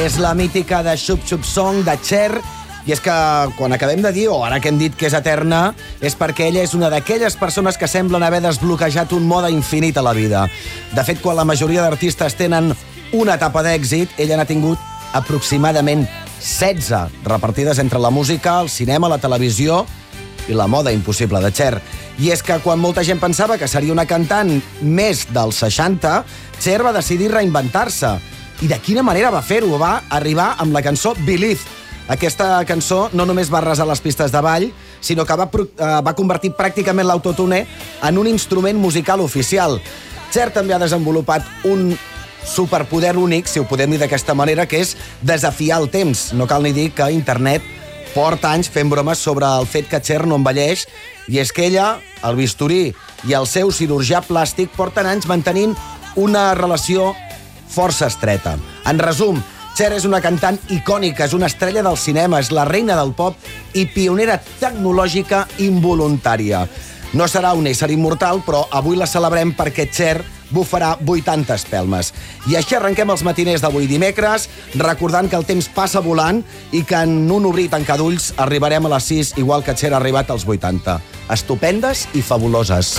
És la mítica de Xup Xup Song, de Cher, i és que quan acabem de dir, o ara que hem dit que és eterna, és perquè ella és una d'aquelles persones que semblen haver desbloquejat un mode infinit a la vida. De fet, quan la majoria d'artistes tenen una etapa d'èxit, ella n'ha tingut aproximadament 16, repartides entre la música, el cinema, la televisió i la moda impossible de Cher. I és que quan molta gent pensava que seria una cantant més dels 60, Cher va decidir reinventar-se. I de quina manera va fer-ho? Va arribar amb la cançó Believe. Aquesta cançó no només va arrasar les pistes de ball, sinó que va convertir pràcticament l'autotune en un instrument musical oficial. Cher també ha desenvolupat un superpoder únic, si ho podem dir d'aquesta manera, que és desafiar el temps. No cal ni dir que internet porta anys fent bromes sobre el fet que Cher no envelleix, i és que ella, el bisturí i el seu cirurgià plàstic porten anys mantenint una relació força estreta. En resum, Cher és una cantant icònica, és una estrella del cinema, és la reina del pop i pionera tecnològica involuntària. No serà un ésser immortal, però avui la celebrem perquè Cher bufarà 80 espelmes. I així arrenquem els matiners d'avui dimecres, recordant que el temps passa volant i que en un obrir i tancar d'ulls arribarem a les 6, igual que Cher ha arribat als 80. Estupendes i fabuloses.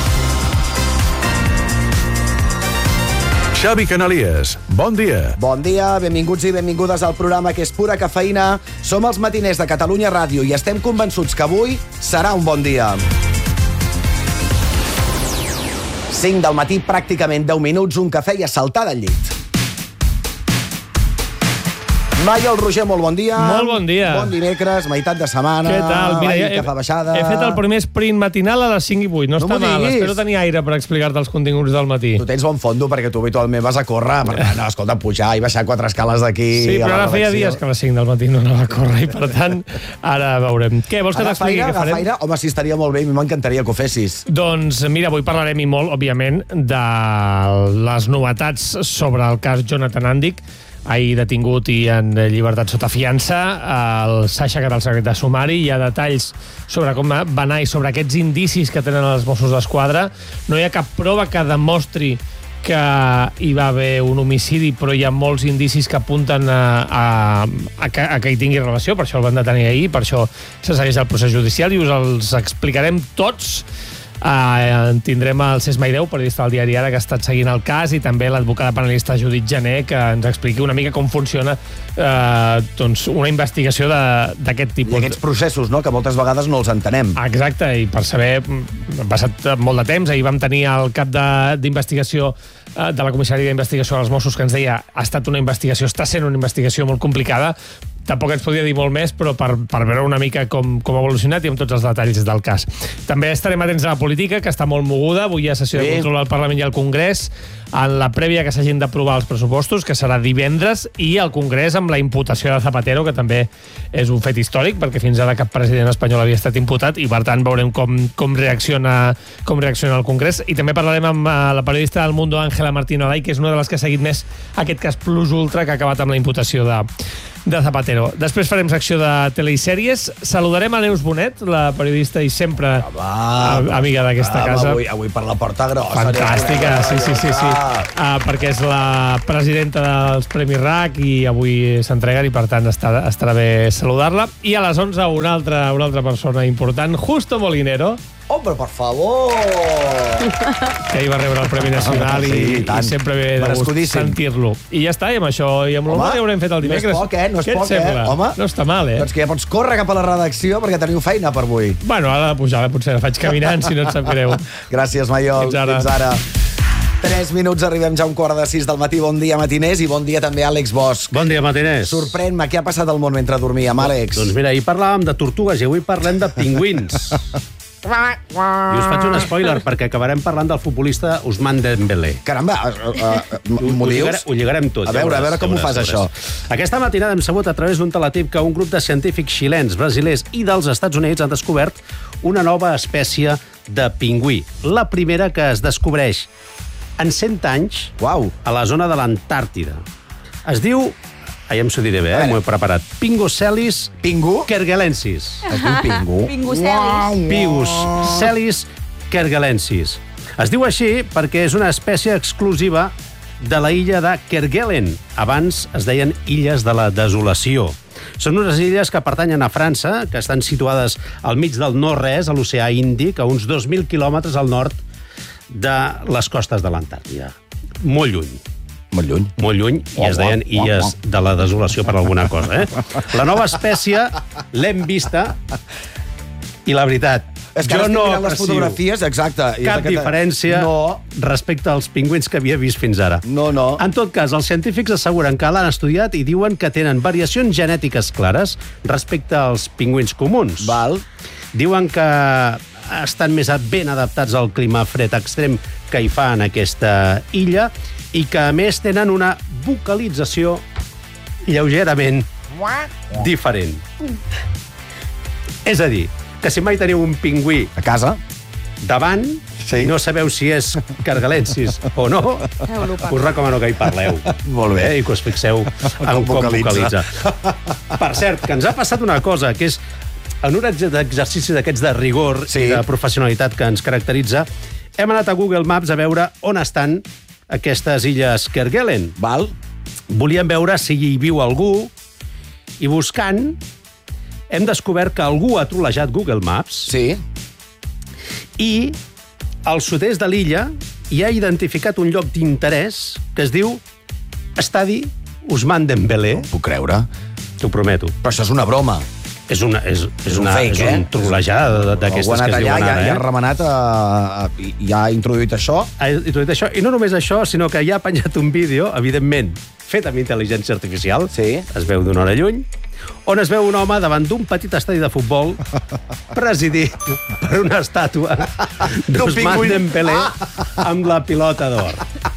Xavi Canalies, bon dia. Bon dia, benvinguts i benvingudes al programa que és pura cafeïna. Som els matiners de Catalunya Ràdio i estem convençuts que avui serà un bon dia. 5 del matí, pràcticament 10 minuts, un cafè i a saltar del llit. Maia, el Roger, molt bon dia. Molt bon dia. Bon dimecres, meitat de setmana. Què tal? Mira, cafè baixada. He fet el primer sprint matinal a les 5 i 8. No està mal. Espero tenir aire per explicar-te els continguts del matí. Tu tens bon fondo perquè tu habitualment vas a córrer. Per tant, no, escolta, pujar i baixar 4 escales d'aquí. Sí, però ara feia dies que a les 5 del matí no anava a córrer i, per tant, ara veurem. Què, vols que t'expliqui què farem? Agafaire? Home, sí, estaria molt bé. A mi m'encantaria que ho fessis. Doncs, mira, avui parlarem i molt, òbviament, de les novetats sobre el cas Jonathan Andic, ahir detingut i en llibertat sota fiança. El Sasha, que era el secret de sumari, hi ha detalls sobre com va anar i sobre aquests indicis que tenen els Mossos d'Esquadra. No hi ha cap prova que demostri que hi va haver un homicidi, però hi ha molts indicis que apunten a que hi tingui relació. Per això el van detenir ahir, per això se segueix el procés judicial i us els explicarem tots. Tindrem el Cesc Maideu, periodista del diari Ara, que ha estat seguint el cas, i també l'advocada penalista Judit Jané, que ens expliqui una mica com funciona doncs una investigació d'aquest tipus. I aquests processos, no?, que moltes vegades no els entenem. Exacte, i per saber, ha passat molt de temps. Ahir vam tenir el cap d'investigació de la comissaria d'investigació dels Mossos, que ens deia ha estat una investigació, està sent una investigació molt complicada. Tampoc ens podria dir molt més, però per veure una mica com ha evolucionat i amb tots els detalls del cas. També estarem atents a la política, que està molt moguda. Avui hi ha sessió de control al Parlament i al Congrés, en la prèvia que s'hagin d'aprovar els pressupostos, que serà divendres, i al Congrés amb la imputació de Zapatero, que també és un fet històric, perquè fins ara cap president espanyol havia estat imputat, i per tant veurem com reacciona el Congrés. I també parlarem amb la periodista del Mundo, Ángela Martín Alay, que és una de les que ha seguit més aquest cas plus ultra que ha acabat amb la imputació de Zapatero. Després farem secció de telesèries. Saludarem a Neus Bonet, la periodista i sempre amiga d'aquesta casa. Avui per la porta grossa. Fantàstica, sí. Perquè és la presidenta dels Premis RAC i avui s'entreguen i, per tant, estarà bé saludar-la. I a les 11 una altra persona important, Justo Molinero. Hombre, por favor! Que ahir va rebre el Premi Nacional i sempre ve de gust sentir-lo. I ja està, i amb això i amb l'home ja haurem fet el dimecres. No és poc, No és poc, home. No està mal, Doncs que ja pots córrer cap a la redacció perquè teniu feina per avui. Bueno, ara de pujar, potser la faig caminant, si no et sap greu. Gràcies, Maiol. Fins ara. 3 minuts, arribem ja a 5:45 del matí. Bon dia, matiners, i bon dia també a Àlex Bosch. Bon dia, matiners. Sorprèn-me, què ha passat al món mentre dormíem, Àlex? Doncs mira, ahir parlàvem de tortugues i avui parlem de pingüins. I us faig un spoiler, perquè acabarem parlant del futbolista Ousmane Dembélé. Caramba, m'ho dius? Ho lligarem tot. A veure com ho fas, això. Aquesta matinada hem sabut a través d'un teletip que un grup de científics xilens, brasilers i dels Estats Units han descobert una nova espècie de pingüí. La primera que es descobreix en 100 anys a la zona de l'Antàrtida. Es diu... Ja m'ho diré bé, m'ho he preparat. Pingocelis kerguelensis. Es diu pingu? Pingocelis kerguelensis. Es diu així perquè és una espècie exclusiva de la illa de Kerguelen. Abans es deien Illes de la Desolació. Són unes illes que pertanyen a França, que estan situades al mig del no-res, a l'oceà Índic, a uns 2.000 quilòmetres al nord de les costes de l'Antàrtida. Molt lluny. Molt lluny. Molt lluny, i es deien Illes de la Desolació per alguna cosa, La nova espècie l'hem vista, i la veritat, és que jo ara no estic mirant les aprecio fotografies, exacte. cap diferència respecte als pingüins que havia vist fins ara. No. En tot cas, els científics asseguren que l'han estudiat i diuen que tenen variacions genètiques clares respecte als pingüins comuns. Val. Diuen que estan més ben adaptats al clima fred extrem que hi fa en aquesta illa i que, a més, tenen una vocalització lleugerament diferent. És a dir, que si mai teniu un pingüí A casa? davant, i no sabeu si és cargalensis o no, us recomano que hi parleu. Molt bé. I que us fixeu en com vocalitza. Per cert, que ens ha passat una cosa, que és en un exercici d'aquests de rigor i de professionalitat que ens caracteritza, hem anat a Google Maps a veure on estan aquestes illes Kerguelen. Val. Volíem veure si hi viu algú i buscant hem descobert que algú ha trolejat Google Maps i al sud-est de l'illa hi ha identificat un lloc d'interès que es diu Estadi Ousmane Dembélé. No puc creure. T'ho prometo. Però això és una broma. És un fake, un trolejar d'aquestes que es diuen ara. Ja ha remenat, i ha introduït això. Ha introduït això, i no només això, sinó que ja ha penjat un vídeo, evidentment, fet amb intel·ligència artificial, es veu d'una hora lluny, on es veu un home davant d'un petit estadi de futbol presidit per una estàtua d'Ousmane Dembélé amb la pilota d'or.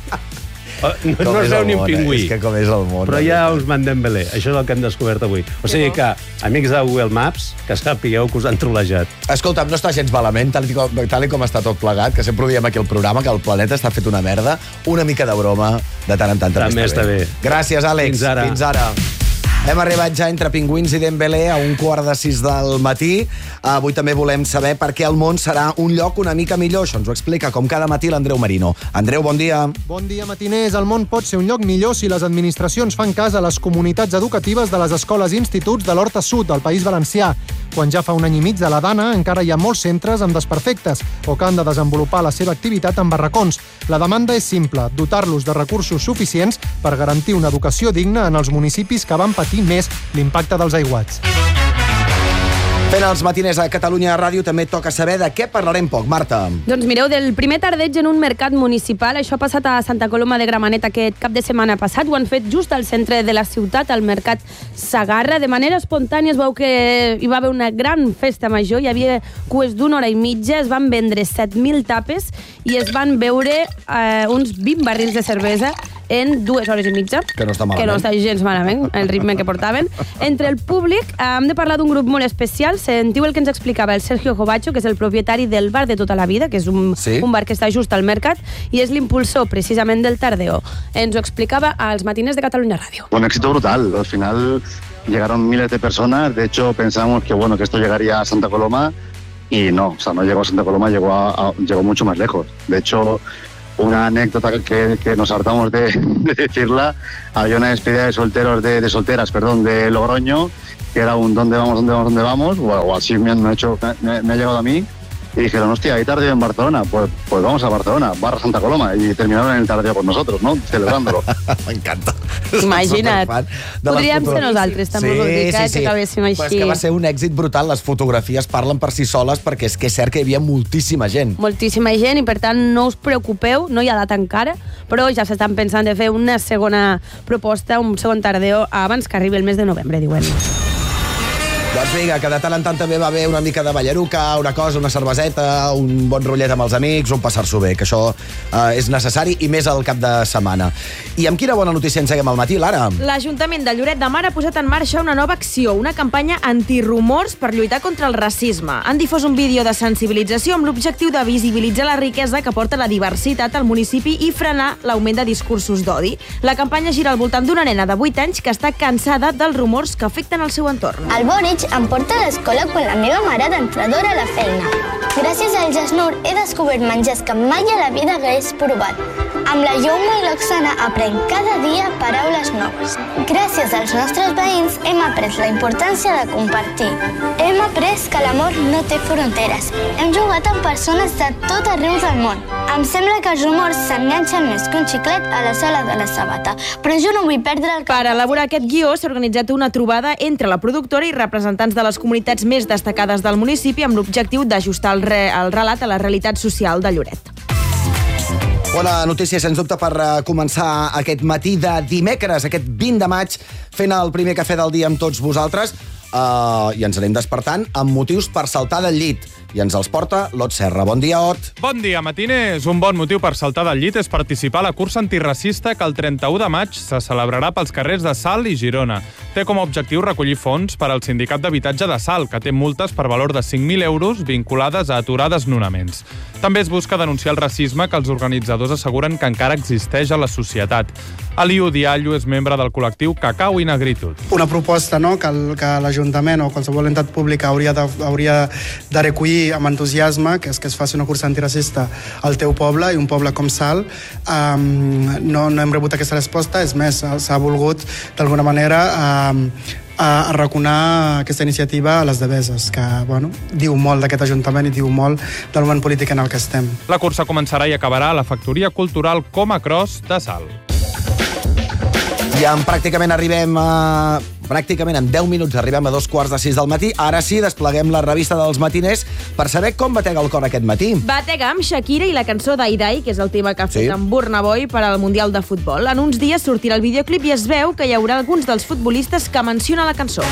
No es veu ni un pingüí, és que com és el món. però hi ha Ousmane Dembélé. Això és el que hem descobert avui. O sigui que, amics de Google Maps, que sapigueu que us han trolejat. Escolta'm, no està gens malament, tal i com està tot plegat, que sempre ho diem aquí al programa, que el planeta està fet una merda. Una mica de broma, de tant en tant també està bé. Gràcies, Àlex. Fins ara. Fins ara. Hem arribat ja entre pingüins i Dembélé a 1:45 del matí. Avui també volem saber per què el món serà un lloc una mica millor. Això ens ho explica, com cada matí, l'Andreu Marino. Andreu, bon dia. Bon dia, matiners. El món pot ser un lloc millor si les administracions fan cas a les comunitats educatives de les escoles i instituts de l'Horta Sud, del País Valencià. Quan ja fa un any i mig de la Dana, encara hi ha molts centres amb desperfectes o que han de desenvolupar la seva activitat en barracons. La demanda és simple, dotar-los de recursos suficients per garantir una educació digna en els municipis que van patir més l'impacte dels aiguats. Fent els matiners a Catalunya Ràdio també toca saber de què parlarem poc. Marta. Doncs mireu, del primer tardeig en un mercat municipal. Això ha passat a Santa Coloma de Gramenet aquest cap de setmana passat. Ho han fet just al centre de la ciutat, al mercat Sagarra. De manera espontània es veu que hi va haver una gran festa major. Hi havia cues d'una hora i mitja, es van vendre 7.000 tapes i es van beure uns 20 barrils de cervesa en 2 hores i mitja. Que no està malament. Que no està gens malament, el ritme que portaven. Entre el públic hem de parlar d'un grup molt especial. Sentiu el que ens explicava el Sergio Jovacho, que és el propietari del bar de tota la vida, que és un bar que està just al mercat, i és l'impulsor precisament del Tardeo. Ens ho explicava als matiners de Catalunya Ràdio. Un éxito brutal. Al final llegaron miles de personas. De hecho, pensamos que esto llegaría a Santa Coloma y no. O sea, no llegó a Santa Coloma, llegó mucho más lejos. De hecho, una anécdota que nos hartamos de decirla, había una despedida de solteros, de solteras, de Logroño, que era un ¿dónde vamos? O así me ha llegado a mí. Y dijeron, hostia, hay tardeo en Barcelona. Pues vamos a Barcelona, barra Santa Coloma. Y terminaron en el tardeo con nosotros, ¿no? Celebrándolo. M'encanta. Imagina't. Podríem ser nosaltres, també ho dic, que acabéssim així. Però és que va ser un èxit brutal. Les fotografies parlen per si soles, perquè és que és cert que hi havia moltíssima gent. Moltíssima gent, i per tant no us preocupeu, no hi ha data encara, però ja s'estan pensant de fer una segona proposta, un segon tardeo, abans que arribi el mes de novembre, diuen. Doncs vinga, que de tant en tant també va haver una mica de ballaruca, una cosa, una cerveseta, un bon rotllet amb els amics, un passar-s'ho bé, que això és necessari i més al cap de setmana. I amb quina bona notícia enceguem al matí, Lara? L'Ajuntament de Lloret de Mar ha posat en marxa una nova acció, una campanya antirumors per lluitar contra el racisme. Han difós un vídeo de sensibilització amb l'objectiu de visibilitzar la riquesa que porta la diversitat al municipi i frenar l'augment de discursos d'odi. La campanya gira al voltant d'una nena de 8 anys que està cansada dels rumors que afecten el seu entorn. El Boric em porta a l'escola quan la meva mare d'entrenadora a la feina. Gràcies al Jasnur he descobert menjars que mai a la vida hagués provat. Amb la Youma i l'Oxana aprenc cada dia paraules noves. Gràcies als nostres veïns hem après la importància de compartir. Hem après que l'amor no té fronteres. Hem jugat amb persones de tot arreu del món. Em sembla que els rumors s'enganxen més que un xiclet a la sola de la sabata, però jo no vull perdre el cap. Per elaborar aquest guió s'ha organitzat una trobada entre la productora i representants de les comunitats més destacades del municipi amb l'objectiu d'ajustar el relat a la realitat social de Lloret. Bona notícia, sens dubte, per començar aquest matí de dimecres, aquest 20 de maig, fent el primer cafè del dia amb tots vosaltres, i ens anem despertant amb motius per saltar del llit. I ens els porta l'Ot Serra. Bon dia, Ot. Bon dia, matiners. Un bon motiu per saltar del llit és participar a la cursa antiracista que el 31 de maig se celebrarà pels carrers de Salt i Girona. Té com a objectiu recollir fons per al Sindicat d'Habitatge de Salt, que té multes per valor de 5.000 euros vinculades a aturar desnonaments. També es busca denunciar el racisme que els organitzadors asseguren que encara existeix a la societat. Aliu Diallo és membre del col·lectiu Cacau i Negritud. Una proposta, no?, que l'Ajuntament o qualsevol entitat pública hauria de recollir amb entusiasme, que és que es faci una cursa antiracista al teu poble, i un poble com Salt. No hem rebut aquesta resposta, és més, s'ha volgut d'alguna manera arraconar aquesta iniciativa a les Deveses, que diu molt d'aquest Ajuntament i diu molt del moment polític en el que estem. La cursa començarà i acabarà a la Factoria Cultural Coma Cross de Salt. I pràcticament en 10 minuts arribem a 5:45 del matí. Ara sí, despleguem la revista dels matiners per saber com batega el cor aquest matí. Batega amb Shakira i la cançó Dai Dai, que és el tema que ha fet amb Burna Boy per al Mundial de Futbol. En uns dies sortirà el videoclip i es veu que hi haurà alguns dels futbolistes que menciona la cançó.